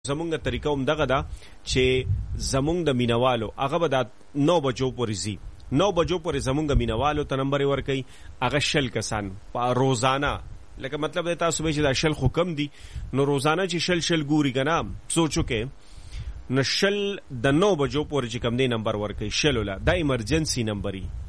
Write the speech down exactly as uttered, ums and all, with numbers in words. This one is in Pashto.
زمونږ طریقه هم دغه ده چې زمونږ د مینوالو هغه به دا نو بجو پورې ځي نو بجو پورې زمونږ مینوالو ته نمبر ورکوي هغه شل کسان په روزانه لکه مطلب دی تاسو به چې دا شل خو کم دي نو روزانه چې شل شل ګوري که نه سوچو کې نو شل د نو بجو پورې چې کم دی نمبر ورکوي شلو له دا ایمرجنسي نمبري